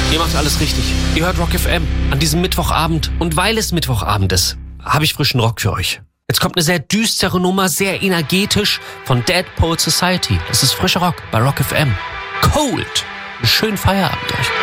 Ihr macht alles richtig. Ihr hört Rock FM an diesem Mittwochabend. Und weil es Mittwochabend ist, habe ich frischen Rock für euch. Jetzt kommt eine sehr düstere Nummer, sehr energetisch von Dead Poets Society. Das ist frischer Rock bei Rock FM. Cold. Einen schönen Feierabend euch.